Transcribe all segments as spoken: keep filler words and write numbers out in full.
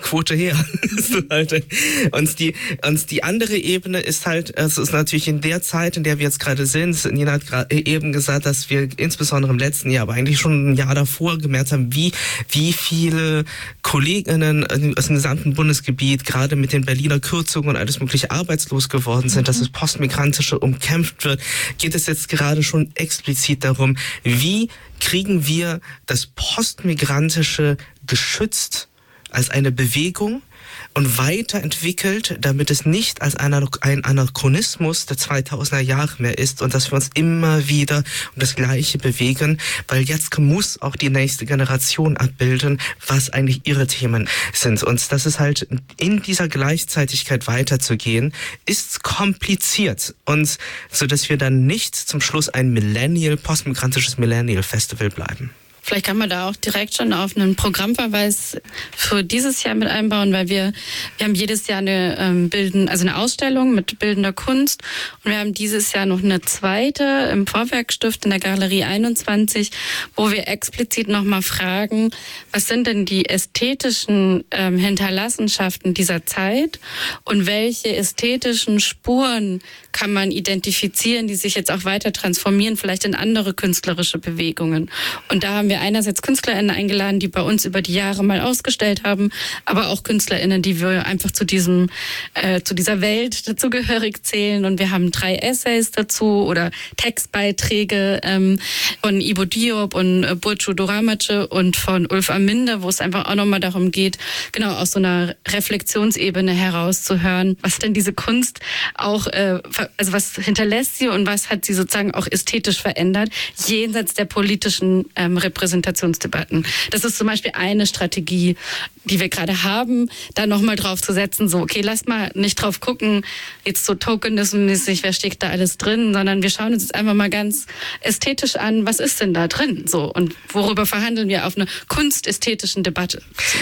Quote her. und, die, und die andere Ebene ist halt, es ist natürlich in der Zeit, in der wir jetzt gerade sind, Nina hat gerade eben gesagt, dass wir insbesondere im letzten Jahr, aber eigentlich schon ein Jahr davor gemerkt haben, wie, wie viele Kolleginnen aus dem gesamten Bundesgebiet gerade mit den Berliner Kürzungen und alles mögliche arbeitslos geworden sind, mhm. dass das Postmigrantische umkämpft wird, geht es jetzt gerade schon explizit darum, wie kriegen wir das Postmigrantische geschützt als eine Bewegung und weiterentwickelt, damit es nicht als ein Anachronismus der zweitausender Jahre mehr ist und dass wir uns immer wieder um das Gleiche bewegen, weil jetzt muss auch die nächste Generation abbilden, was eigentlich ihre Themen sind. Und das ist halt in dieser Gleichzeitigkeit weiterzugehen, ist kompliziert und so, dass wir dann nicht zum Schluss ein Millennial, postmigrantisches Millennial-Festival bleiben. Vielleicht kann man da auch direkt schon auf einen Programmverweis für dieses Jahr mit einbauen, weil wir wir haben jedes Jahr eine ähm, bilden, also eine Ausstellung mit bildender Kunst und wir haben dieses Jahr noch eine zweite im Vorwerkstift in der Galerie einundzwanzig, wo wir explizit nochmal fragen, was sind denn die ästhetischen ähm, Hinterlassenschaften dieser Zeit und welche ästhetischen Spuren kann man identifizieren, die sich jetzt auch weiter transformieren, vielleicht in andere künstlerische Bewegungen. Und da haben wir einerseits KünstlerInnen eingeladen, die bei uns über die Jahre mal ausgestellt haben, aber auch KünstlerInnen, die wir einfach zu diesem, äh, zu dieser Welt dazugehörig zählen. Und wir haben drei Essays dazu oder Textbeiträge ähm, von Ivo Diop und äh, Burcu Doramace und von Ulf Aminde, wo es einfach auch nochmal darum geht, genau aus so einer Reflexionsebene herauszuhören, was denn diese Kunst auch, äh, also was hinterlässt sie und was hat sie sozusagen auch ästhetisch verändert, jenseits der politischen ähm, Repräsentationsdebatten. Das ist zum Beispiel eine Strategie, die wir gerade haben, da nochmal drauf zu setzen, so, okay, lasst mal nicht drauf gucken, jetzt so tokenism-mäßig, wer steckt da alles drin, sondern wir schauen uns jetzt einfach mal ganz ästhetisch an, was ist denn da drin, so, und worüber verhandeln wir auf einer kunstästhetischen Debatte.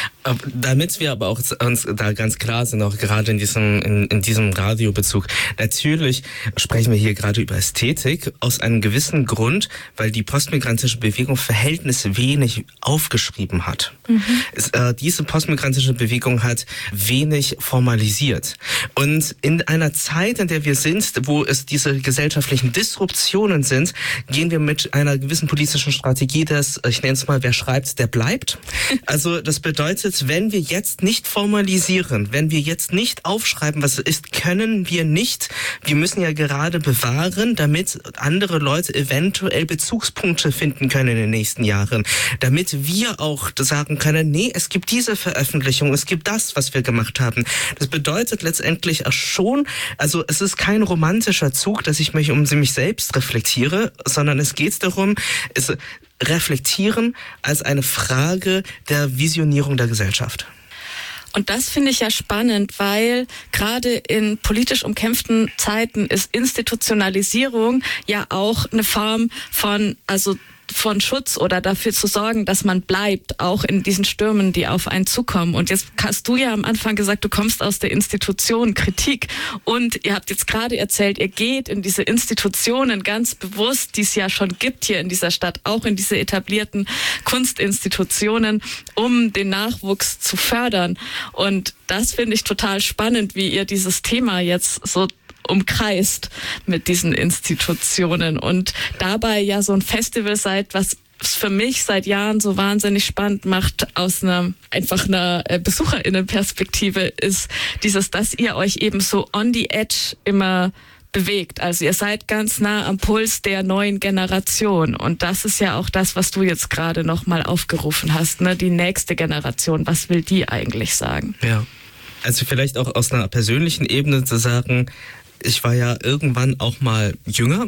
Damit wir aber auch uns da ganz klar sind, auch gerade in diesem, in, in diesem Radiobezug, natürlich sprechen wir hier gerade über Ästhetik aus einem gewissen Grund, weil die postmigrantische Bewegung Verhältnis wenig aufgeschrieben hat. Mhm. Es, äh, diese postmigrantische Bewegung hat wenig formalisiert. Und in einer Zeit, in der wir sind, wo es diese gesellschaftlichen Disruptionen sind, gehen wir mit einer gewissen politischen Strategie, dass, ich nenne es mal, wer schreibt, der bleibt. Also das bedeutet, wenn wir jetzt nicht formalisieren, wenn wir jetzt nicht aufschreiben, was es ist, können wir nicht. Wir müssen ja gerade bewahren, damit andere Leute eventuell Bezugspunkte finden können in den nächsten Jahren. Damit wir auch sagen können, nee, es gibt diese Veröffentlichung, es gibt das, was wir gemacht haben. Das bedeutet letztendlich auch schon, also es ist kein romantischer Zug, dass ich mich um mich selbst reflektiere, sondern es geht darum, es reflektieren als eine Frage der Visionierung der Gesellschaft. Und das finde ich ja spannend, weil gerade in politisch umkämpften Zeiten ist Institutionalisierung ja auch eine Form von, also von Schutz oder dafür zu sorgen, dass man bleibt, auch in diesen Stürmen, die auf einen zukommen. Und jetzt hast du ja am Anfang gesagt, du kommst aus der Institution Kritik und ihr habt jetzt gerade erzählt, ihr geht in diese Institutionen ganz bewusst, die es ja schon gibt hier in dieser Stadt, auch in diese etablierten Kunstinstitutionen, um den Nachwuchs zu fördern. Und das finde ich total spannend, wie ihr dieses Thema jetzt so umkreist mit diesen Institutionen und dabei ja so ein Festival seid, was für mich seit Jahren so wahnsinnig spannend macht aus einer einfach einer BesucherInnenperspektive, ist dieses, dass ihr euch eben so on the edge immer bewegt. Also ihr seid ganz nah am Puls der neuen Generation und das ist ja auch das, was du jetzt gerade nochmal aufgerufen hast, ne? Die nächste Generation, was will die eigentlich sagen? Ja, also vielleicht auch aus einer persönlichen Ebene zu sagen, ich war ja irgendwann auch mal jünger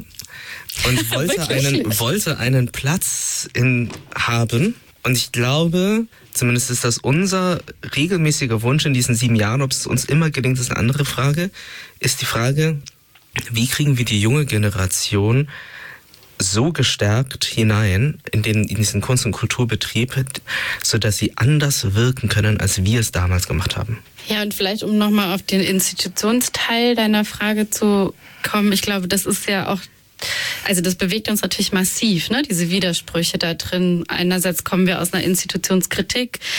und wollte einen, wollte einen Platz in haben. Und ich glaube, zumindest ist das unser regelmäßiger Wunsch in diesen sieben Jahren, ob es uns immer gelingt, ist eine andere Frage, ist die Frage, wie kriegen wir die junge Generation so gestärkt hinein in, den, in diesen Kunst- und Kulturbetrieb, sodass sie anders wirken können, als wir es damals gemacht haben. Ja, und vielleicht, um nochmal auf den Institutionsteil deiner Frage zu kommen, ich glaube, das ist ja auch, also das bewegt uns natürlich massiv, ne? Diese Widersprüche da drin. Einerseits kommen wir aus einer Institutionskritik,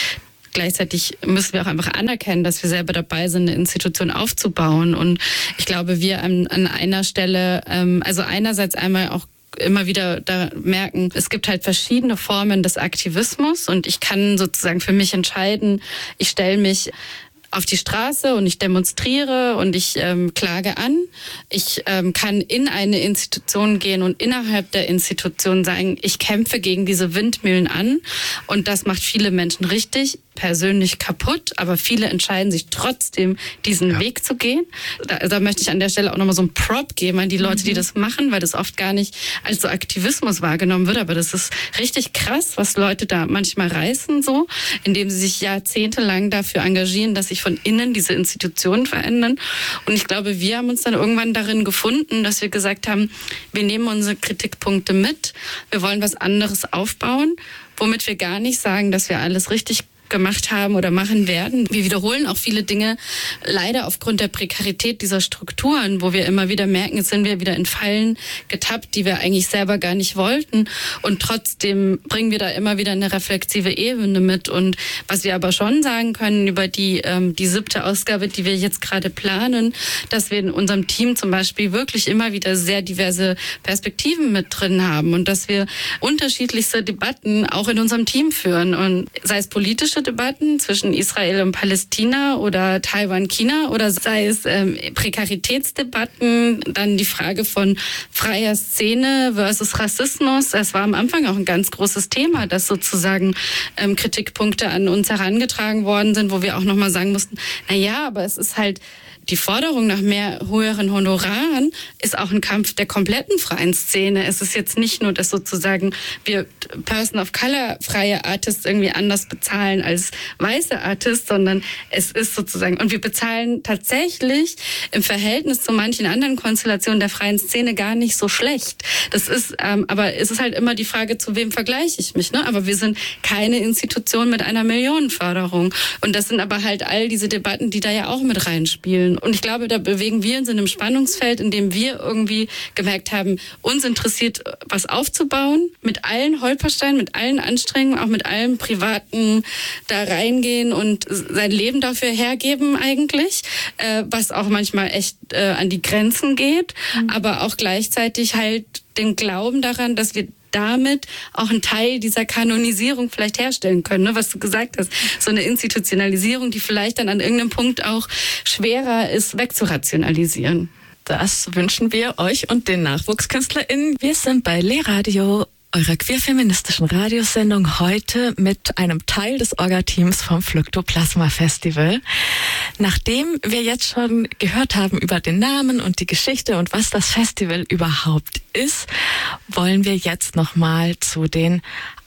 gleichzeitig müssen wir auch einfach anerkennen, dass wir selber dabei sind, eine Institution aufzubauen. Und ich glaube, wir an, an einer Stelle, ähm, also einerseits einmal auch immer wieder da merken, es gibt halt verschiedene Formen des Aktivismus und ich kann sozusagen für mich entscheiden, ich stelle mich auf die Straße und ich demonstriere und ich ähm, klage an. Ich ähm, kann in eine Institution gehen und innerhalb der Institution sagen, ich kämpfe gegen diese Windmühlen an und das macht viele Menschen richtig persönlich kaputt, aber viele entscheiden sich trotzdem, diesen ja. Weg zu gehen. Da, da möchte ich an der Stelle auch nochmal so einen Prop geben an die Leute, mhm. die das machen, weil das oft gar nicht als so Aktivismus wahrgenommen wird, aber das ist richtig krass, was Leute da manchmal reißen, so, indem sie sich jahrzehntelang dafür engagieren, dass sich von innen diese Institutionen verändern. Und ich glaube, wir haben uns dann irgendwann darin gefunden, dass wir gesagt haben, wir nehmen unsere Kritikpunkte mit, wir wollen was anderes aufbauen, womit wir gar nicht sagen, dass wir alles richtig gemacht haben oder machen werden. Wir wiederholen auch viele Dinge, leider aufgrund der Prekarität dieser Strukturen, wo wir immer wieder merken, jetzt sind wir wieder in Fallen getappt, die wir eigentlich selber gar nicht wollten. Und trotzdem bringen wir da immer wieder eine reflexive Ebene mit. Und was wir aber schon sagen können über die, ähm, die siebte Ausgabe, die wir jetzt gerade planen, dass wir in unserem Team zum Beispiel wirklich immer wieder sehr diverse Perspektiven mit drin haben und dass wir unterschiedlichste Debatten auch in unserem Team führen. Und sei es politische Debatten zwischen Israel und Palästina oder Taiwan, China oder sei es ähm, Prekaritätsdebatten, dann die Frage von freier Szene versus Rassismus. Es war am Anfang auch ein ganz großes Thema, dass sozusagen ähm, Kritikpunkte an uns herangetragen worden sind, wo wir auch nochmal sagen mussten, na ja, aber es ist halt die Forderung nach mehr höheren Honoraren ist auch ein Kampf der kompletten freien Szene. Es ist jetzt nicht nur, dass sozusagen wir Person of Color freie Artists irgendwie anders bezahlen als weiße Artists, sondern es ist sozusagen, und wir bezahlen tatsächlich im Verhältnis zu manchen anderen Konstellationen der freien Szene gar nicht so schlecht. Das ist, ähm, aber es ist halt immer die Frage, zu wem vergleiche ich mich, ne? Aber wir sind keine Institution mit einer Millionenförderung. Und das sind aber halt all diese Debatten, die da ja auch mit reinspielen. Und ich glaube, da bewegen wir uns in einem Spannungsfeld, in dem wir irgendwie gemerkt haben, uns interessiert, was aufzubauen, mit allen Holpersteinen, mit allen Anstrengungen, auch mit allem Privaten da reingehen und sein Leben dafür hergeben eigentlich, äh, was auch manchmal echt äh, an die Grenzen geht, mhm. aber auch gleichzeitig halt den Glauben daran, dass wir damit auch einen Teil dieser Kanonisierung vielleicht herstellen können, ne? Was du gesagt hast. So eine Institutionalisierung, die vielleicht dann an irgendeinem Punkt auch schwerer ist, wegzurationalisieren. Das wünschen wir euch und den NachwuchskünstlerInnen. Wir sind bei Le-Radio, eurer queer-feministischen Radiosendung, heute mit einem Teil des Orga-Teams vom Fluktoplasma Festival. Nachdem wir jetzt schon gehört haben über den Namen und die Geschichte und was das Festival überhaupt ist, wollen wir jetzt nochmal zu den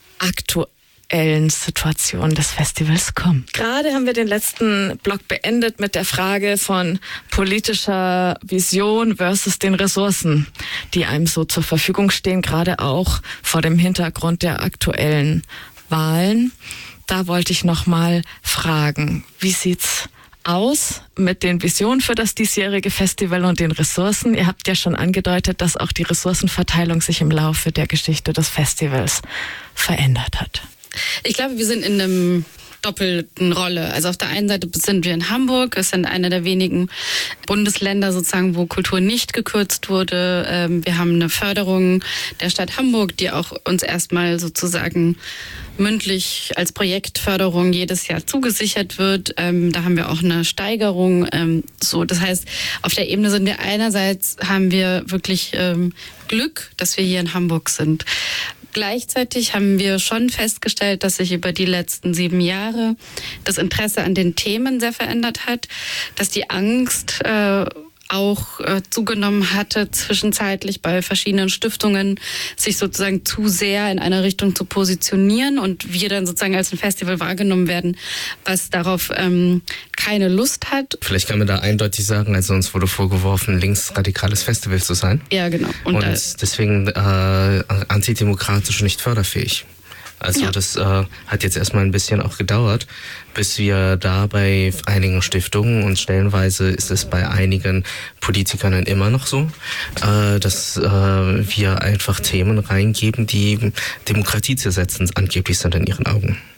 aktuellen Situation des Festivals kommt. Gerade haben wir den letzten Block beendet mit der Frage von politischer Vision versus den Ressourcen, die einem so zur Verfügung stehen, gerade auch vor dem Hintergrund der aktuellen Wahlen. Da wollte ich noch mal fragen, wie sieht's aus mit den Visionen für das diesjährige Festival und den Ressourcen? Ihr habt ja schon angedeutet, dass auch die Ressourcenverteilung sich im Laufe der Geschichte des Festivals verändert hat. Ich glaube, wir sind in einem doppelten Rolle. Also auf der einen Seite sind wir in Hamburg, es sind eine der wenigen Bundesländer sozusagen, wo Kultur nicht gekürzt wurde. Wir haben eine Förderung der Stadt Hamburg, die auch uns erstmal sozusagen mündlich als Projektförderung jedes Jahr zugesichert wird. Da haben wir auch eine Steigerung. So, das heißt, auf der Ebene sind wir einerseits, haben wir wirklich Glück, dass wir hier in Hamburg sind. Gleichzeitig haben wir schon festgestellt, dass sich über die letzten sieben Jahre das Interesse an den Themen sehr verändert hat, dass die Angst äh, auch äh, zugenommen hatte, zwischenzeitlich bei verschiedenen Stiftungen sich sozusagen zu sehr in eine Richtung zu positionieren und wir dann sozusagen als ein Festival wahrgenommen werden, was darauf ähm, keine Lust hat. Vielleicht kann man da eindeutig sagen, also uns wurde vorgeworfen, linksradikales Festival zu sein. Ja, genau. Und, und deswegen äh, antidemokratisch und nicht förderfähig. Also ja. das äh, hat jetzt erstmal ein bisschen auch gedauert, bis wir da bei einigen Stiftungen und stellenweise ist es bei einigen Politikern immer noch so, äh, dass äh, wir einfach Themen reingeben, die Demokratie zersetzend angeblich sind in ihren Augen.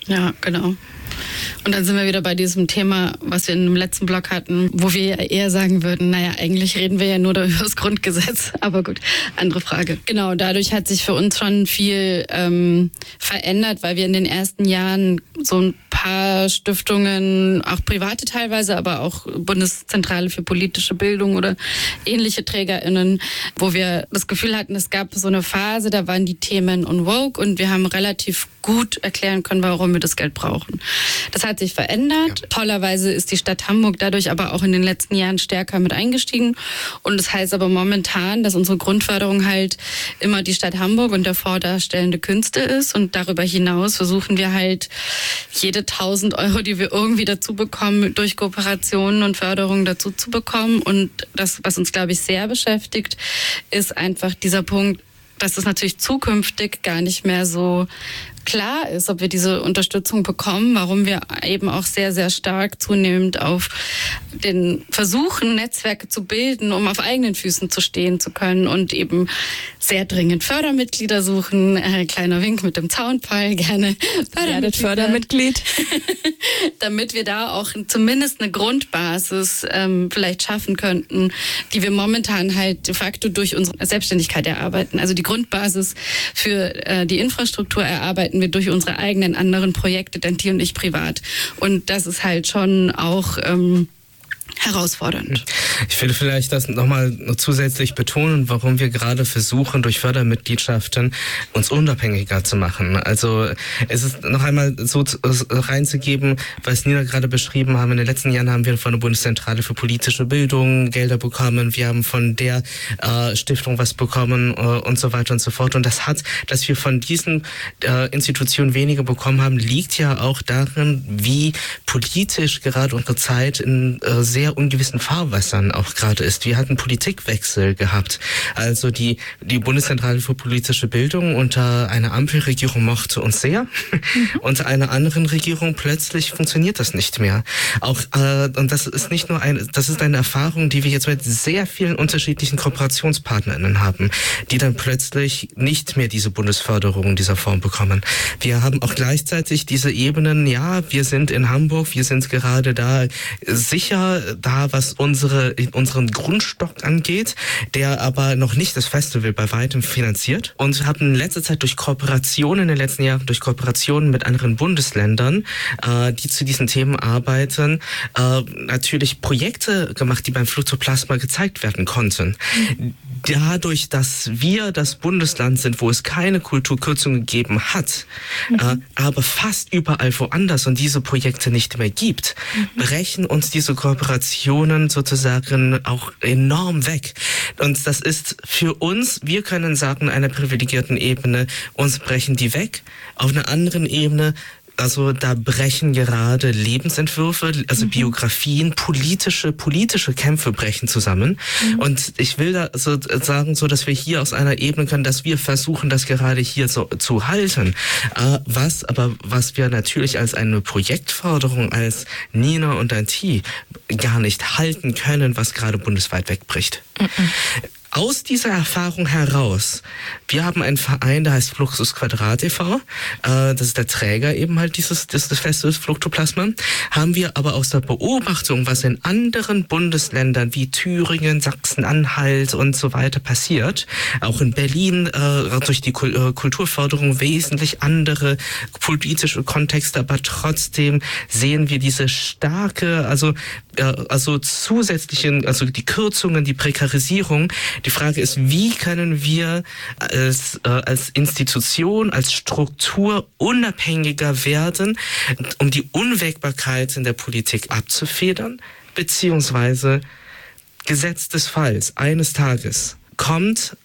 Ja, genau. Und dann sind wir wieder bei diesem Thema, was wir in dem letzten Blog hatten, wo wir ja eher sagen würden, naja, eigentlich reden wir ja nur über das Grundgesetz. Aber gut, andere Frage. Genau, dadurch hat sich für uns schon viel ähm, verändert, weil wir in den ersten Jahren so ein paar Stiftungen, auch private teilweise, aber auch Bundeszentrale für politische Bildung oder ähnliche TrägerInnen, wo wir das Gefühl hatten, es gab so eine Phase, da waren die Themen on vogue und wir haben relativ gut erklären können, warum wir das Geld brauchen. Das hat sich verändert. Ja. Tollerweise ist die Stadt Hamburg dadurch aber auch in den letzten Jahren stärker mit eingestiegen. Und das heißt aber momentan, dass unsere Grundförderung halt immer die Stadt Hamburg und der vordarstellende Künste ist. Und darüber hinaus versuchen wir halt jede tausend Euro, die wir irgendwie dazu bekommen, durch Kooperationen und Förderungen dazu zu bekommen. Und das, was uns, glaube ich, sehr beschäftigt, ist einfach dieser Punkt, dass es natürlich zukünftig gar nicht mehr so klar ist, ob wir diese Unterstützung bekommen, warum wir eben auch sehr, sehr stark zunehmend auf den Versuchen, Netzwerke zu bilden, um auf eigenen Füßen zu stehen zu können und eben sehr dringend Fördermitglieder suchen. Äh, kleiner Wink mit dem Zaunpfahl, gerne Fördermitglied. Fördermitglied. Damit wir da auch zumindest eine Grundbasis ähm, vielleicht schaffen könnten, die wir momentan halt de facto durch unsere Selbstständigkeit erarbeiten. Also die Grundbasis für äh, die Infrastruktur erarbeiten wir durch unsere eigenen anderen Projekte, Denti und ich privat. Und das ist halt schon auch ähm, herausfordernd. Ich will vielleicht das nochmal zusätzlich betonen, warum wir gerade versuchen, durch Fördermitgliedschaften uns unabhängiger zu machen. Also es ist noch einmal so reinzugeben, was Nina gerade beschrieben haben. In den letzten Jahren haben wir von der Bundeszentrale für politische Bildung Gelder bekommen. Wir haben von der äh, Stiftung was bekommen äh, und so weiter und so fort. Und das hat, dass wir von diesen äh, Institutionen weniger bekommen haben, liegt ja auch darin, wie politisch gerade unsere Zeit in äh, sehr ungewissen Fahrwassern auch gerade ist. Wir hatten Politikwechsel gehabt. Also die, die Bundeszentrale für politische Bildung unter einer Ampelregierung mochte uns sehr. Mhm. Unter einer anderen Regierung plötzlich funktioniert das nicht mehr. Auch, äh, und das ist nicht nur ein, das ist eine Erfahrung, die wir jetzt mit sehr vielen unterschiedlichen KooperationspartnerInnen haben, die dann plötzlich nicht mehr diese Bundesförderung in dieser Form bekommen. Wir haben auch gleichzeitig diese Ebenen, ja, wir sind in Hamburg, wir sind gerade da sicher da, was unsere, unseren Grundstock angeht, der aber noch nicht das Festival bei weitem finanziert, und haben in letzter Zeit durch Kooperationen in den letzten Jahren, durch Kooperationen mit anderen Bundesländern, äh, die zu diesen Themen arbeiten, äh, natürlich Projekte gemacht, die beim Flutoplasma gezeigt werden konnten. Dadurch, dass wir das Bundesland sind, wo es keine Kulturkürzungen gegeben hat, mhm. äh, aber fast überall woanders und diese Projekte nicht mehr gibt, mhm. brechen uns diese Kooperationen sozusagen auch enorm weg. Und das ist für uns, wir können sagen, einer privilegierten Ebene, uns brechen die weg. Auf einer anderen Ebene, also da brechen gerade Lebensentwürfe, also mhm. Biografien, politische politische Kämpfe brechen zusammen. Mhm. Und ich will da so sagen, so dass wir hier aus einer Ebene können, dass wir versuchen, das gerade hier so zu halten. Äh, was aber was wir natürlich als eine Projektförderung als Nina und Denti gar nicht halten können, was gerade bundesweit wegbricht. Mhm. Aus dieser Erfahrung heraus, wir haben einen Verein, der heißt Fluxus Quadrat e V, äh, das ist der Träger eben halt dieses, dieses Festivals Flutoplasma, haben wir aber aus der Beobachtung, was in anderen Bundesländern wie Thüringen, Sachsen-Anhalt und so weiter passiert, auch in Berlin äh, durch die Kulturförderung wesentlich andere politische Kontexte, aber trotzdem sehen wir diese starke, also, äh, also zusätzlichen, also die Kürzungen, die Prekarisierung. Die Frage ist, wie können wir als, äh, als Institution, als Struktur unabhängiger werden, um die Unwägbarkeit in der Politik abzufedern, beziehungsweise Gesetz des Falls, eines Tages kommt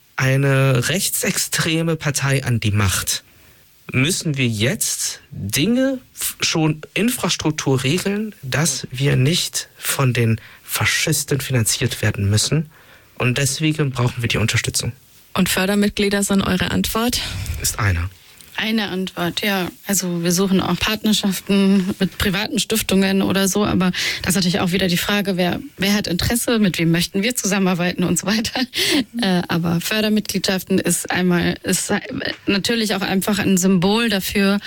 eine rechtsextreme Partei an die Macht. Müssen wir jetzt Dinge schon Infrastruktur regeln, dass wir nicht von den Faschisten finanziert werden müssen? Und deswegen brauchen wir die Unterstützung. Und Fördermitglieder sind eure Antwort? Ist einer. Eine Antwort, ja. Also wir suchen auch Partnerschaften mit privaten Stiftungen oder so, aber das ist natürlich auch wieder die Frage, wer, wer hat Interesse, mit wem möchten wir zusammenarbeiten und so weiter. Mhm. Äh, aber Fördermitgliedschaften ist einmal, ist natürlich auch einfach ein Symbol dafür,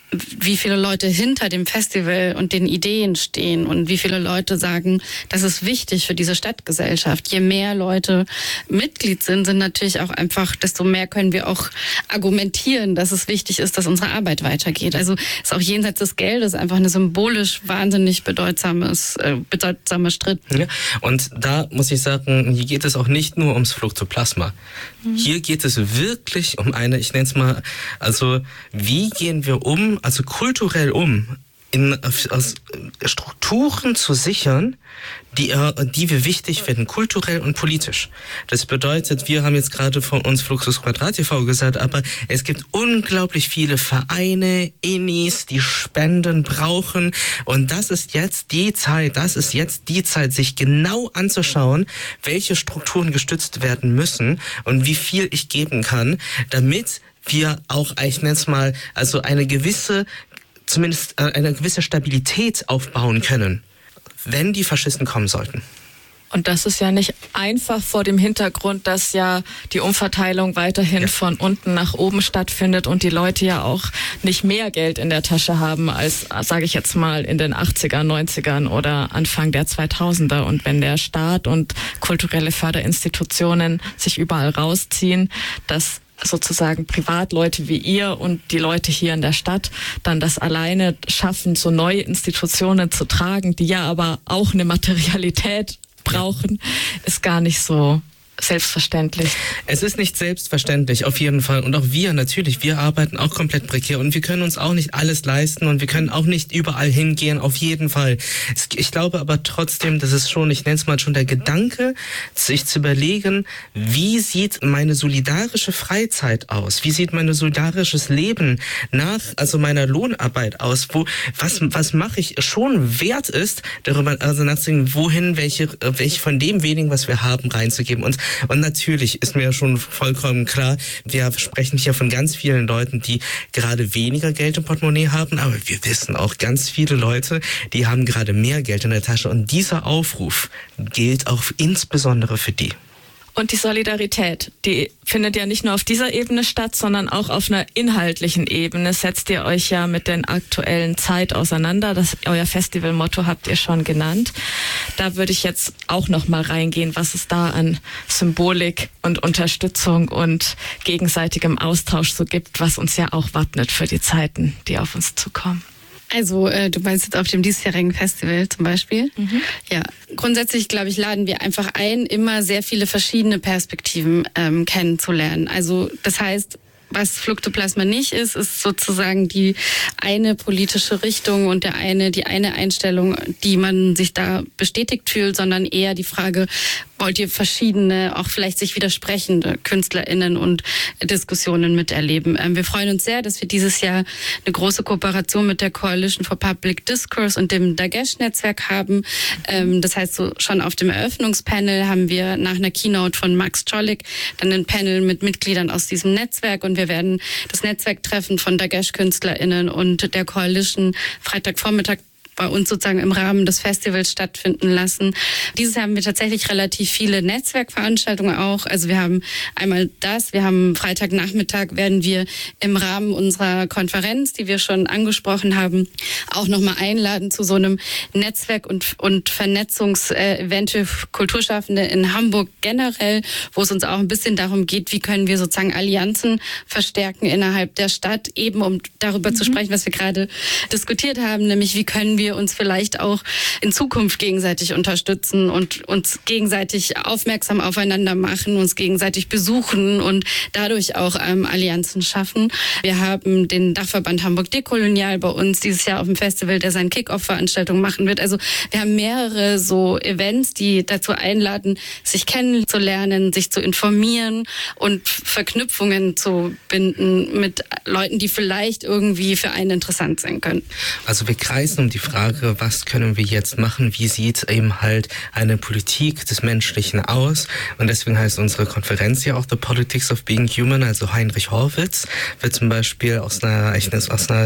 wie viele Leute hinter dem Festival und den Ideen stehen und wie viele Leute sagen, das ist wichtig für diese Stadtgesellschaft. Je mehr Leute Mitglied sind, sind natürlich auch einfach, desto mehr können wir auch argumentieren, dass es wichtig ist, dass unsere Arbeit weitergeht. Also ist auch jenseits des Geldes einfach eine symbolisch wahnsinnig bedeutsames, äh, bedeutsamer Schritt. Ja, und da muss ich sagen, hier geht es auch nicht nur ums Fruktoplasma. Mhm. Hier geht es wirklich um eine, ich nenne es mal, also wie gehen wir um, also kulturell um, in, aus Strukturen zu sichern, die, die wir wichtig finden, kulturell und politisch. Das bedeutet, wir haben jetzt gerade von uns Fluxus Quadrat T V gesagt, aber es gibt unglaublich viele Vereine, Innis, die Spenden brauchen, und das ist jetzt die Zeit, das ist jetzt die Zeit, sich genau anzuschauen, welche Strukturen gestützt werden müssen und wie viel ich geben kann, damit wir auch, ich nenne es mal, also eine gewisse, zumindest eine gewisse Stabilität aufbauen können, wenn die Faschisten kommen sollten. Und das ist ja nicht einfach vor dem Hintergrund, dass ja die Umverteilung weiterhin ja. von unten nach oben stattfindet und die Leute ja auch nicht mehr Geld in der Tasche haben als, sage ich jetzt mal, in den achtzigern, neunzigern oder Anfang der zweitausender. Und wenn der Staat und kulturelle Förderinstitutionen sich überall rausziehen, dass sozusagen Privatleute wie ihr und die Leute hier in der Stadt dann das alleine schaffen, so neue Institutionen zu tragen, die ja aber auch eine Materialität brauchen, ist gar nicht so selbstverständlich. Es ist nicht selbstverständlich, auf jeden Fall. Und auch wir natürlich, wir arbeiten auch komplett prekär und wir können uns auch nicht alles leisten und wir können auch nicht überall hingehen, auf jeden Fall. Ich glaube aber trotzdem, das ist schon, ich nenne es mal schon der Gedanke, sich zu überlegen, wie sieht meine solidarische Freizeit aus? Wie sieht mein solidarisches Leben nach, also meiner Lohnarbeit aus? Wo, was, was mache ich schon wert ist, darüber, also nachzudenken, wohin, welche, welche von dem wenigen, was wir haben, reinzugeben. Und Und natürlich ist mir schon vollkommen klar, wir sprechen hier von ganz vielen Leuten, die gerade weniger Geld im Portemonnaie haben, aber wir wissen auch ganz viele Leute, die haben gerade mehr Geld in der Tasche, und dieser Aufruf gilt auch insbesondere für die. Und die Solidarität, die findet ja nicht nur auf dieser Ebene statt, sondern auch auf einer inhaltlichen Ebene. Setzt ihr euch ja mit der aktuellen Zeit auseinander. Das, euer Festivalmotto habt ihr schon genannt. Da würde ich jetzt auch noch mal reingehen, was es da an Symbolik und Unterstützung und gegenseitigem Austausch so gibt, was uns ja auch wappnet für die Zeiten, die auf uns zukommen. Also äh, du meinst jetzt auf dem diesjährigen Festival zum Beispiel? Mhm. Ja, grundsätzlich, glaube ich, laden wir einfach ein, immer sehr viele verschiedene Perspektiven ähm, kennenzulernen. Also das heißt, was Fluktoplasma nicht ist, ist sozusagen die eine politische Richtung und der eine, die eine Einstellung, die man sich da bestätigt fühlt, sondern eher die Frage, wollt ihr verschiedene, auch vielleicht sich widersprechende KünstlerInnen und Diskussionen miterleben. Wir freuen uns sehr, dass wir dieses Jahr eine große Kooperation mit der Coalition for Public Discourse und dem Dagesh-Netzwerk haben. Das heißt, so schon auf dem Eröffnungspanel haben wir nach einer Keynote von Max Czollik dann ein Panel mit Mitgliedern aus diesem Netzwerk, und wir werden das Netzwerktreffen von Dagesh-KünstlerInnen und der Coalition Freitagvormittag bei uns sozusagen im Rahmen des Festivals stattfinden lassen. Dieses Jahr haben wir tatsächlich relativ viele Netzwerkveranstaltungen auch. Also wir haben einmal das, wir haben Freitagnachmittag werden wir im Rahmen unserer Konferenz, die wir schon angesprochen haben, auch nochmal einladen zu so einem Netzwerk- und, und Vernetzungsevent für Kulturschaffende in Hamburg generell, wo es uns auch ein bisschen darum geht, wie können wir sozusagen Allianzen verstärken innerhalb der Stadt, eben um darüber mhm. zu sprechen, was wir gerade diskutiert haben, nämlich wie können wir uns vielleicht auch in Zukunft gegenseitig unterstützen und uns gegenseitig aufmerksam aufeinander machen, uns gegenseitig besuchen und dadurch auch ähm, Allianzen schaffen. Wir haben den Dachverband Hamburg Dekolonial bei uns dieses Jahr auf dem Festival, der seine Kick-Off-Veranstaltung machen wird. Also wir haben mehrere so Events, die dazu einladen, sich kennenzulernen, sich zu informieren und Verknüpfungen zu binden mit Leuten, die vielleicht irgendwie für einen interessant sein können. Also wir kreisen um die Frage, was können wir jetzt machen? Wie sieht eben halt eine Politik des Menschlichen aus? Und deswegen heißt unsere Konferenz ja auch The Politics of Being Human. Also Heinrich Horwitz wird zum Beispiel aus einer, aus einer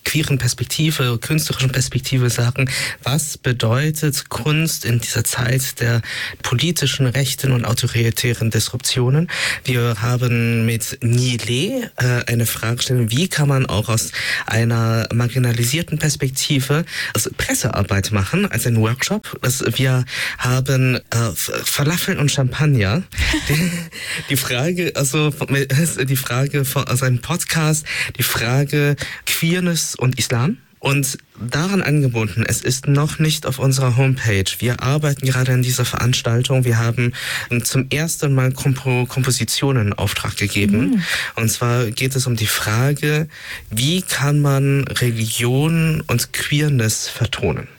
queeren Perspektive, künstlerischen Perspektive sagen, was bedeutet Kunst in dieser Zeit der politischen, rechten und autoritären Disruptionen. Wir haben mit Nile äh, eine Fragestellung, wie kann man auch aus einer marginalisierten Perspektive also Pressearbeit machen, als ein Workshop. Das, wir haben äh, Falafel und Champagner. Die, die Frage, also die Frage von also einem Podcast, die Frage Queerness und Islam. Und daran angebunden, es ist noch nicht auf unserer Homepage. Wir arbeiten gerade an dieser Veranstaltung. Wir haben zum ersten Mal Kompo- Kompositionen in Auftrag gegeben. Mhm. Und zwar geht es um die Frage, wie kann man Religion und Queerness vertonen?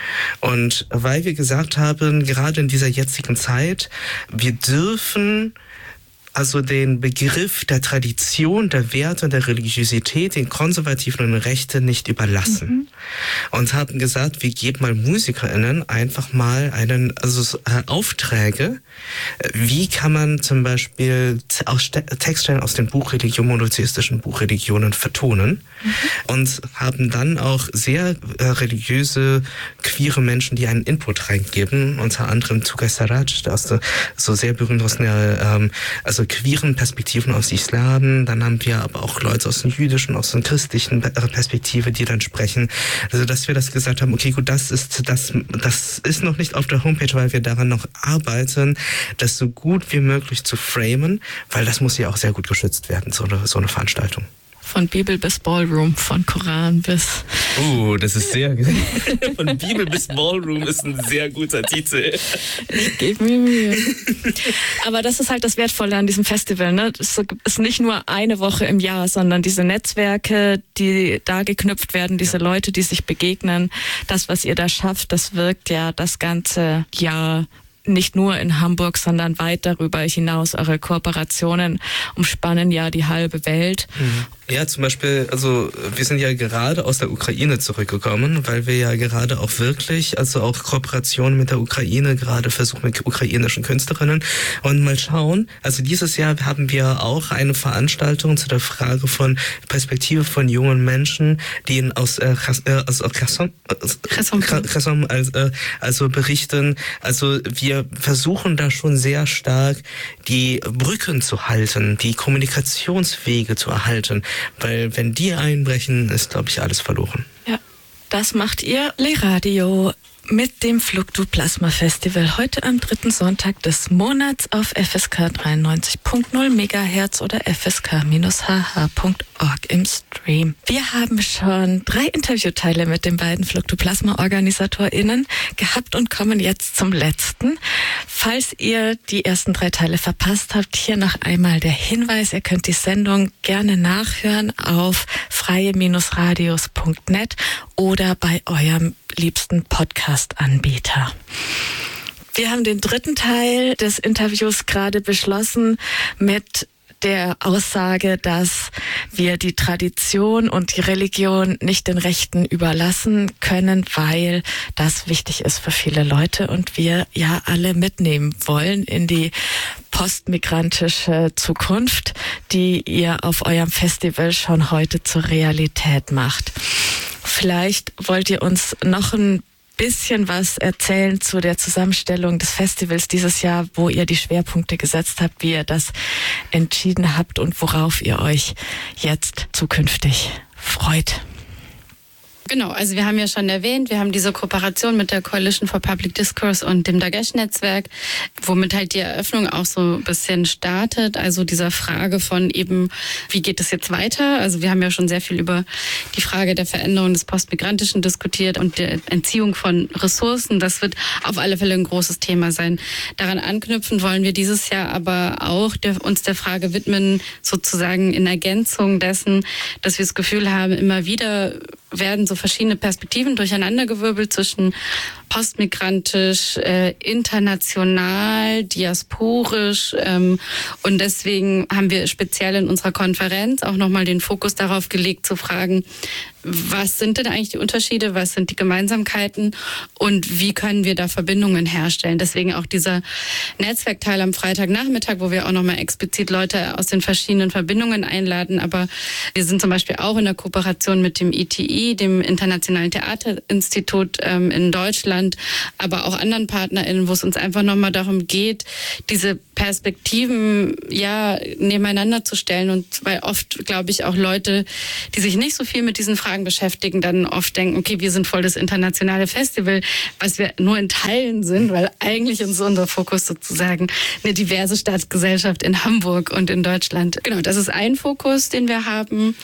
Und weil wir gesagt haben, gerade in dieser jetzigen Zeit, wir dürfen also den Begriff der Tradition, der Werte und der Religiosität den Konservativen und Rechten nicht überlassen. Mhm. Und haben gesagt, wir geben mal MusikerInnen einfach mal einen, also äh, Aufträge. Wie kann man zum Beispiel aus Textstellen aus dem Buch Religion, monotheistischen Buchreligionen vertonen? Mhm. Und haben dann auch sehr äh, religiöse, queere Menschen, die einen Input reingeben. Unter anderem Tugay Sarraj, der aus der, so sehr berühmt aus der, ähm, also queeren Perspektiven aus Islam, dann haben wir aber auch Leute aus der jüdischen, aus der christlichen Perspektive, die dann sprechen. Also dass wir das gesagt haben, okay, gut, das ist das, das ist noch nicht auf der Homepage, weil wir daran noch arbeiten, das so gut wie möglich zu framen, weil das muss ja auch sehr gut geschützt werden, so eine, so eine Veranstaltung. Von Bibel bis Ballroom, von Koran bis... Oh, das ist sehr... Von Bibel bis Ballroom ist ein sehr guter Titel. Ich gebe mir Mühe. Aber das ist halt das Wertvolle an diesem Festival, ne? Es ist nicht nur eine Woche im Jahr, sondern diese Netzwerke, die da geknüpft werden, diese Leute, die sich begegnen, das, was ihr da schafft, das wirkt ja das ganze Jahr nicht nur in Hamburg, sondern weit darüber hinaus. Eure Kooperationen umspannen ja die halbe Welt. Mhm. Ja, zum Beispiel, also wir sind ja gerade aus der Ukraine zurückgekommen, weil wir ja gerade auch wirklich, also auch Kooperationen mit der Ukraine gerade versuchen mit ukrainischen Künstlerinnen und mal schauen. Also dieses Jahr haben wir auch eine Veranstaltung zu der Frage von Perspektive von jungen Menschen, die in, aus äh, also Kherson, Kherson also, also berichten. Also wir versuchen da schon sehr stark die Brücken zu halten, die Kommunikationswege zu erhalten. Weil wenn die einbrechen, ist, glaube ich, alles verloren. Ja, das macht ihr Le-Radio mit dem Fluktoplasma Festival heute am dritten Sonntag des Monats auf F S K dreiundneunzig Komma null Megahertz oder f s k Bindestrich h h Punkt org im Stream. Wir haben schon drei Interviewteile mit den beiden Fluktoplasma-OrganisatorInnen gehabt und kommen jetzt zum letzten. Falls ihr die ersten drei Teile verpasst habt, hier noch einmal der Hinweis, ihr könnt die Sendung gerne nachhören auf freie radios Punkt net oder bei eurem liebsten Podcast-Anbieter. Wir haben den dritten Teil des Interviews gerade beschlossen mit der Aussage, dass wir die Tradition und die Religion nicht den Rechten überlassen können, weil das wichtig ist für viele Leute und wir ja alle mitnehmen wollen in die postmigrantische Zukunft, die ihr auf eurem Festival schon heute zur Realität macht. Vielleicht wollt ihr uns noch ein bisschen was erzählen zu der Zusammenstellung des Festivals dieses Jahr, wo ihr die Schwerpunkte gesetzt habt, wie ihr das entschieden habt und worauf ihr euch jetzt zukünftig freut. Genau, also wir haben ja schon erwähnt, wir haben diese Kooperation mit der Coalition for Public Discourse und dem Dagesh-Netzwerk, womit halt die Eröffnung auch so ein bisschen startet, also dieser Frage von eben, wie geht es jetzt weiter? Also wir haben ja schon sehr viel über die Frage der Veränderung des Postmigrantischen diskutiert und der Entziehung von Ressourcen. Das wird auf alle Fälle ein großes Thema sein. Daran anknüpfen wollen wir dieses Jahr aber auch der, uns der Frage widmen, sozusagen in Ergänzung dessen, dass wir das Gefühl haben, immer wieder werden so verschiedene Perspektiven durcheinandergewirbelt zwischen postmigrantisch, äh, international, diasporisch ähm, und deswegen haben wir speziell in unserer Konferenz auch nochmal den Fokus darauf gelegt zu fragen, was sind denn eigentlich die Unterschiede, was sind die Gemeinsamkeiten und wie können wir da Verbindungen herstellen. Deswegen auch dieser Netzwerkteil am Freitagnachmittag, wo wir auch nochmal explizit Leute aus den verschiedenen Verbindungen einladen, aber wir sind zum Beispiel auch in der Kooperation mit dem I T I I, dem Internationalen Theaterinstitut ähm, in Deutschland, aber auch anderen PartnerInnen, wo es uns einfach nochmal darum geht, diese Perspektiven ja nebeneinander zu stellen. Und weil oft, glaube ich, auch Leute, die sich nicht so viel mit diesen Fragen beschäftigen, dann oft denken, okay, wir sind voll das internationale Festival, was wir nur in Teilen sind, weil eigentlich ist unser Fokus sozusagen eine diverse Staatsgesellschaft in Hamburg und in Deutschland. Genau, das ist ein Fokus, den wir haben.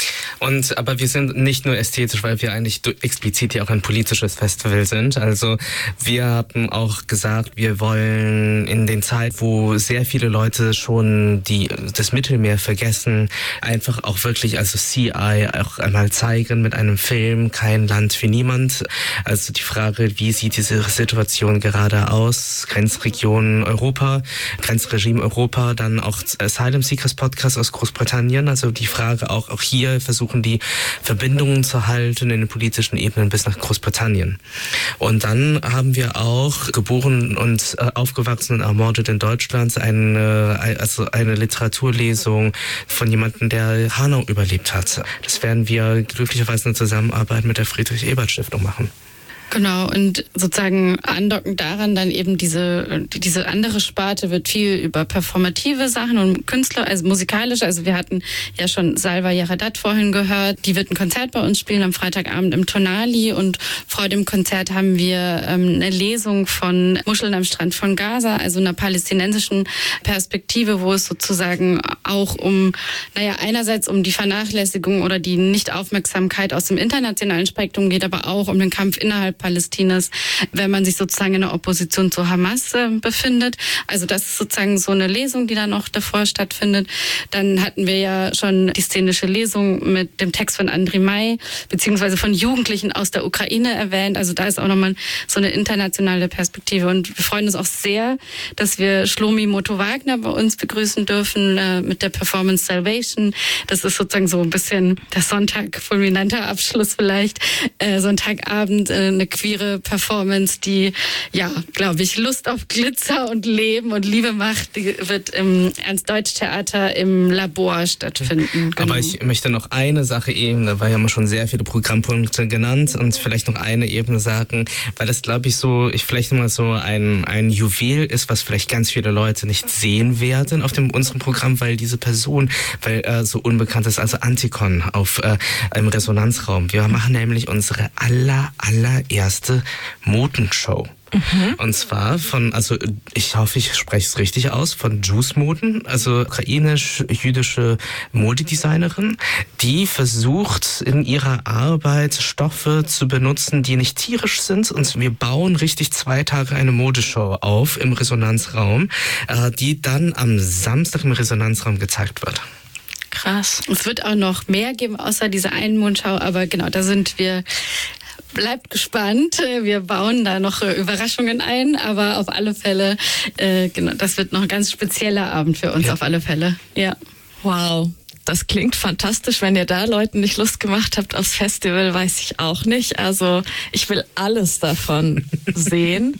Und aber wir sind nicht nur ästhetisch, weil wir eigentlich explizit ja auch ein politisches Festival sind. Also wir haben auch gesagt, wir wollen in den Zeiten, wo sehr viele Leute schon die das Mittelmeer vergessen, einfach auch wirklich also C I auch einmal zeigen mit einem Film, kein Land für niemand. Also die Frage, wie sieht diese Situation gerade aus? Grenzregion Europa, Grenzregime Europa, dann auch Asylum Seekers Podcast aus Großbritannien. Also die Frage auch, auch hier versuchen die Verbindungen zu halten in den politischen Ebenen bis nach Großbritannien. Und dann haben wir auch geboren und aufgewachsen und ermordet in Deutschland eine, also eine Literaturlesung von jemandem, der Hanau überlebt hat. Das werden wir glücklicherweise in Zusammenarbeit mit der Friedrich-Ebert-Stiftung machen. Genau, und sozusagen andockend daran dann eben diese diese andere Sparte wird viel über performative Sachen und Künstler, also musikalisch. Also wir hatten ja schon Salva Jaradat vorhin gehört. Die wird ein Konzert bei uns spielen am Freitagabend im Tonali und vor dem Konzert haben wir ähm, eine Lesung von Muscheln am Strand von Gaza, also einer palästinensischen Perspektive, wo es sozusagen auch um, naja, einerseits um die Vernachlässigung oder die Nichtaufmerksamkeit aus dem internationalen Spektrum geht, aber auch um den Kampf innerhalb Palästinas, wenn man sich sozusagen in der Opposition zu Hamas äh, befindet. Also das ist sozusagen so eine Lesung, die dann auch davor stattfindet. Dann hatten wir ja schon die szenische Lesung mit dem Text von Andriy May, beziehungsweise von Jugendlichen aus der Ukraine erwähnt. Also da ist auch nochmal so eine internationale Perspektive. Und wir freuen uns auch sehr, dass wir Shlomi Moto-Wagner bei uns begrüßen dürfen äh, mit der Performance Salvation. Das ist sozusagen so ein bisschen der Sonntag, fulminanter Abschluss vielleicht, äh, Sonntagabend, äh, eine queere Performance, die, ja, glaube ich, Lust auf Glitzer und Leben und Liebe macht, die wird im Ernst-Deutsch-Theater im Labor stattfinden. Genau. Aber ich möchte noch eine Sache eben, da war ja schon sehr viele Programmpunkte genannt und vielleicht noch eine Ebene sagen, weil das, glaube ich, so, ich vielleicht mal so ein, ein Juwel ist, was vielleicht ganz viele Leute nicht sehen werden auf dem unserem Programm, weil diese Person, weil er äh, so unbekannt ist, also Antikon auf äh, im Resonanzraum. Wir machen nämlich unsere aller, aller erste Modenshow. Mhm. Und zwar von, also ich hoffe, ich spreche es richtig aus, von Juice Moden, also ukrainisch-jüdische Modedesignerin, die versucht in ihrer Arbeit Stoffe zu benutzen, die nicht tierisch sind. Und wir bauen richtig zwei Tage eine Modeshow auf im Resonanzraum, äh, die dann am Samstag im Resonanzraum gezeigt wird. Krass. Es wird auch noch mehr geben, außer dieser einen Mondschau, aber genau, da sind wir. Bleibt gespannt. Wir bauen da noch Überraschungen ein, aber auf alle Fälle, äh, genau, das wird noch ein ganz spezieller Abend für uns, ja. Auf alle Fälle. Ja. Wow. Das klingt fantastisch. Wenn ihr da Leuten nicht Lust gemacht habt aufs Festival, weiß ich auch nicht. Also ich will alles davon sehen.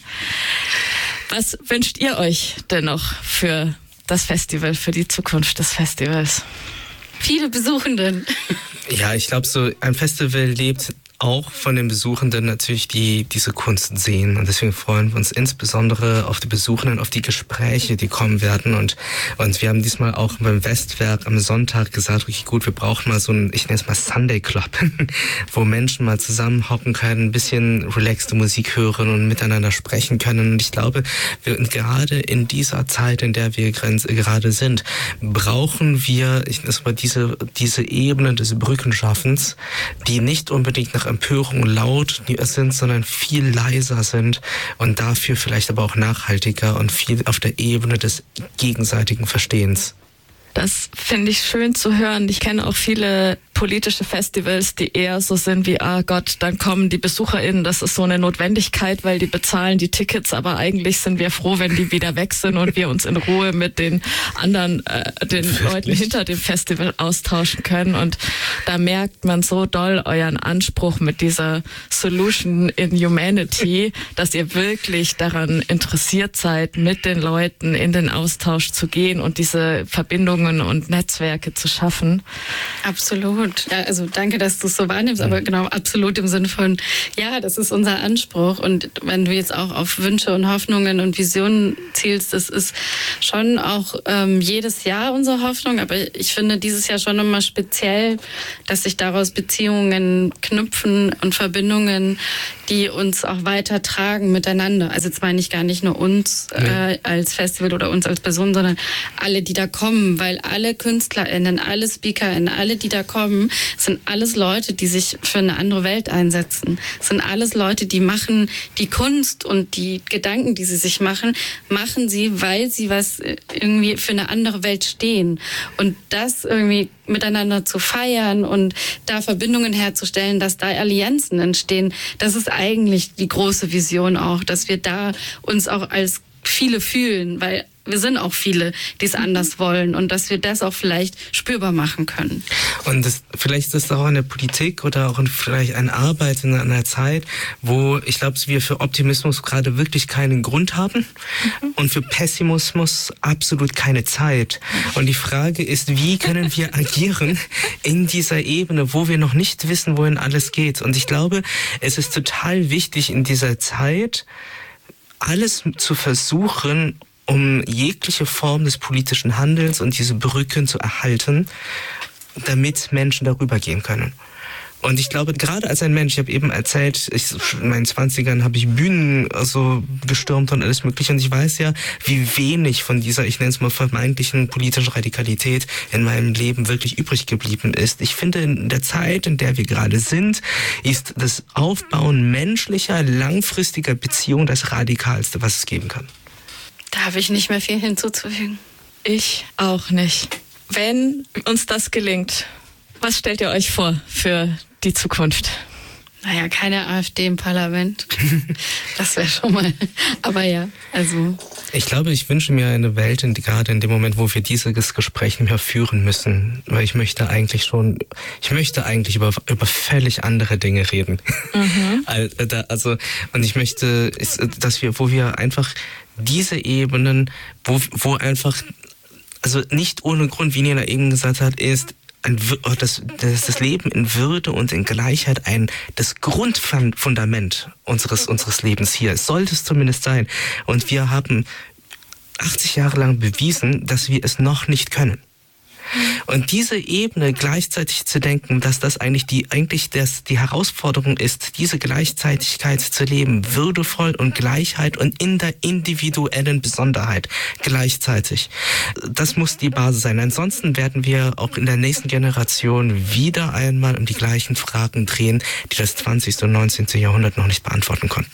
Was wünscht ihr euch denn noch für das Festival, für die Zukunft des Festivals? Viele Besuchenden. Ja, ich glaube, so ein Festival lebt auch von den Besuchenden natürlich, die diese Kunst sehen. Und deswegen freuen wir uns insbesondere auf die Besuchenden, auf die Gespräche, die kommen werden. Und, und wir haben diesmal auch beim Westwerk am Sonntag gesagt, okay, gut, wir brauchen mal so ein, ich nenne es mal Sunday Club, wo Menschen mal zusammenhocken können, ein bisschen relaxte Musik hören und miteinander sprechen können. Und ich glaube, wir, gerade in dieser Zeit, in der wir gerade sind, brauchen wir, ich nenne es mal diese, diese Ebene des Brückenschaffens, die nicht unbedingt nach Empörung laut sind, sondern viel leiser sind und dafür vielleicht aber auch nachhaltiger und viel auf der Ebene des gegenseitigen Verstehens. Das finde ich schön zu hören. Ich kenne auch viele politische Festivals, die eher so sind wie, ah Gott, dann kommen die BesucherInnen, das ist so eine Notwendigkeit, weil die bezahlen die Tickets, aber eigentlich sind wir froh, wenn die wieder weg sind und wir uns in Ruhe mit den anderen, äh, den Wirklich? Leuten hinter dem Festival austauschen können. Und da merkt man so doll euren Anspruch mit dieser Solution in Humanity, dass ihr wirklich daran interessiert seid, mit den Leuten in den Austausch zu gehen und diese Verbindungen und Netzwerke zu schaffen. Absolut. absolut. Ja, also danke, dass du es so wahrnimmst, aber genau, absolut im Sinne von, ja, das ist unser Anspruch. Und wenn du jetzt auch auf Wünsche und Hoffnungen und Visionen zielst, das ist schon auch ähm, jedes Jahr unsere Hoffnung. Aber ich finde dieses Jahr schon nochmal speziell, dass sich daraus Beziehungen knüpfen und Verbindungen, die uns auch weitertragen miteinander. Also jetzt meine ich gar nicht nur uns äh, als Festival oder uns als Person, sondern alle, die da kommen, weil alle KünstlerInnen, alle SpeakerInnen, alle, die da kommen, sind alles Leute, die sich für eine andere Welt einsetzen. Sind alles Leute, die machen die Kunst und die Gedanken, die sie sich machen, machen sie, weil sie was irgendwie für eine andere Welt stehen. Und das irgendwie miteinander zu feiern und da Verbindungen herzustellen, dass da Allianzen entstehen, das ist eigentlich die große Vision auch, dass wir da uns auch als viele fühlen, weil wir sind auch viele, die es anders wollen und dass wir das auch vielleicht spürbar machen können. Und das, vielleicht ist das auch in der Politik oder auch in vielleicht eine Arbeit in einer Zeit, wo ich glaube, wir für Optimismus gerade wirklich keinen Grund haben mhm. und für Pessimismus absolut keine Zeit. Und die Frage ist, wie können wir agieren in dieser Ebene, wo wir noch nicht wissen, wohin alles geht? Und ich glaube, es ist total wichtig in dieser Zeit, alles zu versuchen, um jegliche Form des politischen Handelns und diese Brücken zu erhalten, damit Menschen darüber gehen können. Und ich glaube, gerade als ein Mensch, ich habe eben erzählt, ich, in meinen zwanzigern habe ich Bühnen also gestürmt und alles mögliche. Und ich weiß ja, wie wenig von dieser, ich nenne es mal vermeintlichen politischen Radikalität in meinem Leben wirklich übrig geblieben ist. Ich finde, in der Zeit, in der wir gerade sind, ist das Aufbauen menschlicher, langfristiger Beziehungen das Radikalste, was es geben kann. Da habe ich nicht mehr viel hinzuzufügen. Ich auch nicht. Wenn uns das gelingt, was stellt ihr euch vor für die Zukunft? Naja, keine AfD im Parlament. Das wäre schon mal. Aber ja, also. Ich glaube, ich wünsche mir eine Welt, in die, gerade in dem Moment, wo wir dieses Gespräch nicht mehr führen müssen. Weil ich möchte eigentlich schon, ich möchte eigentlich über, über völlig andere Dinge reden. Mhm. Also, und ich möchte, dass wir, wo wir einfach diese Ebenen, wo, wo einfach, also nicht ohne Grund, wie Nina eben gesagt hat, ist, ein, das, das, das Leben in Würde und in Gleichheit ein, das Grundfundament unseres, unseres Lebens hier. Es sollte es zumindest sein. Und wir haben achtzig Jahre lang bewiesen, dass wir es noch nicht können. Und diese Ebene gleichzeitig zu denken, dass das eigentlich die eigentlich das die Herausforderung ist, diese Gleichzeitigkeit zu leben, würdevoll und Gleichheit und in der individuellen Besonderheit gleichzeitig. Das muss die Basis sein. Ansonsten werden wir auch in der nächsten Generation wieder einmal um die gleichen Fragen drehen, die das zwanzigste und neunzehnte Jahrhundert noch nicht beantworten konnten.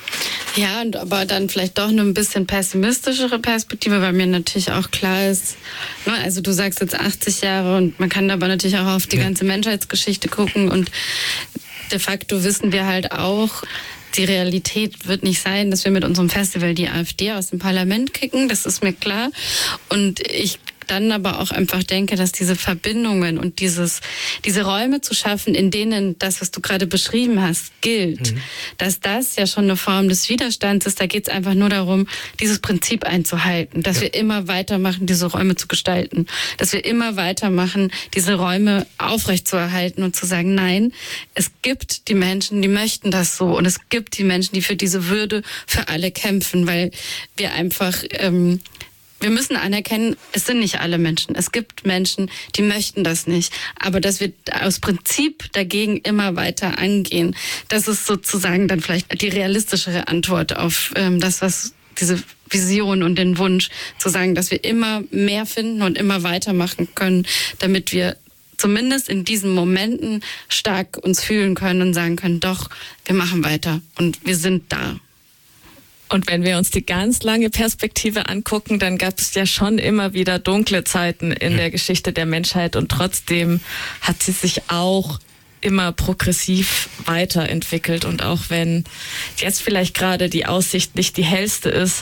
Ja, und aber dann vielleicht doch eine ein bisschen pessimistischere Perspektive, weil mir natürlich auch klar ist, ne, also du sagst jetzt achtzig Jahre und man kann aber natürlich auch auf die ja. ganze Menschheitsgeschichte gucken und de facto wissen wir halt auch, die Realität wird nicht sein, dass wir mit unserem Festival die AfD aus dem Parlament kicken, das ist mir klar. Und ich dann aber auch einfach denke, dass diese Verbindungen und dieses, diese Räume zu schaffen, in denen das, was du gerade beschrieben hast, gilt, mhm. dass das ja schon eine Form des Widerstands ist. Da geht es einfach nur darum, dieses Prinzip einzuhalten, dass ja. wir immer weitermachen, diese Räume zu gestalten, dass wir immer weitermachen, diese Räume aufrechtzuerhalten und zu sagen, nein, es gibt die Menschen, die möchten das so und es gibt die Menschen, die für diese Würde für alle kämpfen, weil wir einfach ähm, wir müssen anerkennen, es sind nicht alle Menschen. Es gibt Menschen, die möchten das nicht. Aber dass wir aus Prinzip dagegen immer weiter angehen, das ist sozusagen dann vielleicht die realistischere Antwort auf ähm, das, was diese Vision und den Wunsch, zu sagen, dass wir immer mehr finden und immer weitermachen können, damit wir zumindest in diesen Momenten stark uns fühlen können und sagen können, doch, wir machen weiter und wir sind da. Und wenn wir uns die ganz lange Perspektive angucken, dann gab es ja schon immer wieder dunkle Zeiten in der Geschichte der Menschheit und trotzdem hat sie sich auch immer progressiv weiterentwickelt. Und auch wenn jetzt vielleicht gerade die Aussicht nicht die hellste ist,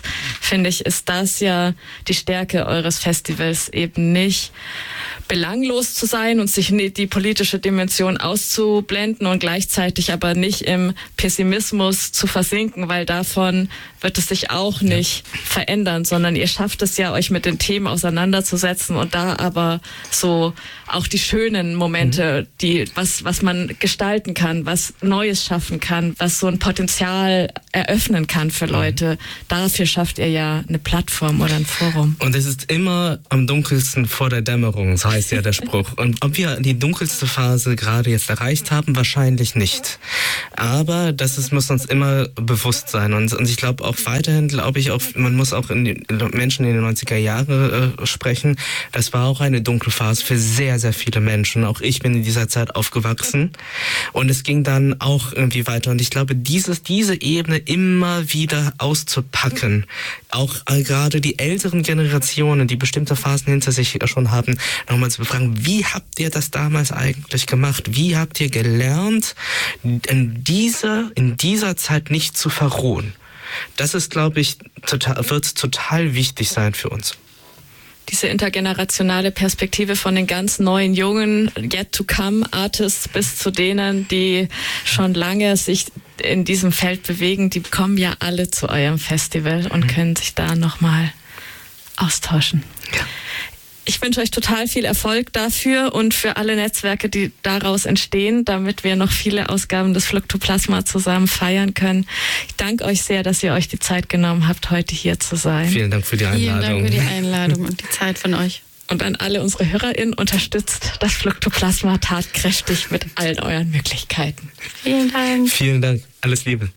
finde ich, ist das ja die Stärke eures Festivals, eben nicht belanglos zu sein und sich die politische Dimension auszublenden und gleichzeitig aber nicht im Pessimismus zu versinken, weil davon wird es sich auch nicht ja. verändern, sondern ihr schafft es ja, euch mit den Themen auseinanderzusetzen und da aber so auch die schönen Momente, mhm. die was was man gestalten kann, was Neues schaffen kann, was so ein Potenzial eröffnen kann für Leute. Mhm. Dafür schafft ihr ja eine Plattform oder ein Forum. Und es ist immer am dunkelsten vor der Dämmerung, so heißt ja der Spruch. Und ob wir die dunkelste Phase gerade jetzt erreicht haben, wahrscheinlich nicht. Aber das ist, muss uns immer bewusst sein. Und, und ich glaube auch weiterhin, glaube ich, auch, man muss auch in die Menschen in den neunziger Jahre äh, sprechen. Das war auch eine dunkle Phase für sehr, sehr viele Menschen. Auch ich bin in dieser Zeit aufgewachsen. Und es ging dann auch irgendwie weiter. Und ich glaube, dieses, diese Ebene immer wieder auszupacken, auch äh, gerade die älteren Generationen, die bestimmte Phasen hinter sich schon haben, nochmal zu befragen, wie habt ihr das damals eigentlich gemacht? Wie habt ihr gelernt, in dieser, in dieser Zeit nicht zu verrohen? Das ist, glaube ich, total, wird total wichtig sein für uns. Diese intergenerationale Perspektive von den ganz neuen, jungen, yet to come Artists bis zu denen, die schon lange sich in diesem Feld bewegen, die kommen ja alle zu eurem Festival und mhm. können sich da nochmal austauschen. Ja. Ich wünsche euch total viel Erfolg dafür und für alle Netzwerke, die daraus entstehen, damit wir noch viele Ausgaben des Fluktoplasma zusammen feiern können. Ich danke euch sehr, dass ihr euch die Zeit genommen habt, heute hier zu sein. Vielen Dank für die Einladung. Vielen Dank für die Einladung und die Zeit von euch. Und an alle unsere HörerInnen, unterstützt das Fluktoplasma tatkräftig mit allen euren Möglichkeiten. Vielen Dank. Vielen Dank. Alles Liebe.